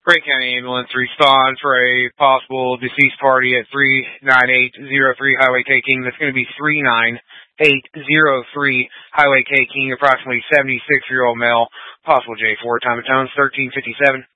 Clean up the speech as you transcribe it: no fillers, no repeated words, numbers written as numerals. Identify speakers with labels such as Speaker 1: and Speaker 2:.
Speaker 1: Frank County Ambulance responds for a possible deceased party at 39803 Highway K King. That's going to be 39803 Highway K King, approximately 76-year-old male, possible J4, time of tone 1357.